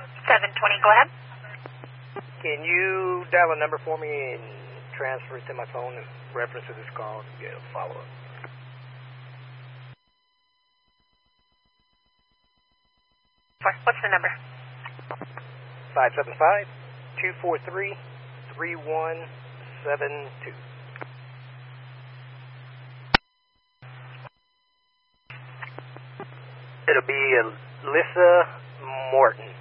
720, go ahead. Can you dial a number for me and transfer it to my phone in reference to this call to get a follow-up? What's the number? 575-243-3172. It'll be Alyssa Morton.